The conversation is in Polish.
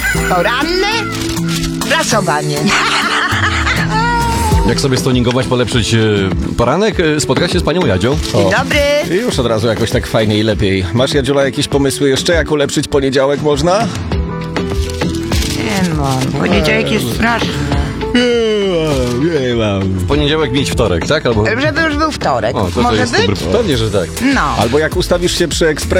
Poranne prasowanie. Jak sobie stoningować, polepszyć poranek? Spotkać się z panią Jadzią. Dzień dobry. I już od razu jakoś tak fajnie i lepiej. Masz, Jadziula, jakieś pomysły jeszcze, jak ulepszyć poniedziałek można? Nie mam. Poniedziałek jest straszny. Nie mam. W poniedziałek mieć wtorek, tak? Albo... Żeby już był wtorek. O, to Może jest być? dobry... Pewnie, że tak. No. Albo jak ustawisz się przy ekspresie,